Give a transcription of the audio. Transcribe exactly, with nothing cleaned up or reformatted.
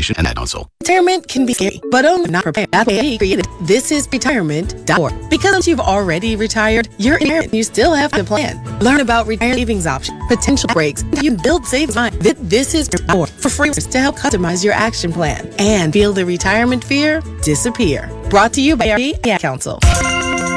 information and ad console. Retirement can be scary, but only not prepared. That's why we created This Is Retirement dot org. Because once you've already retired, you're in, you still have to plan. Learn about retirement savings options, potential breaks, you can build savings mind. This Is dot org for free to help customize your action plan and feel the retirement fear disappear. Brought to you by our Ad Council.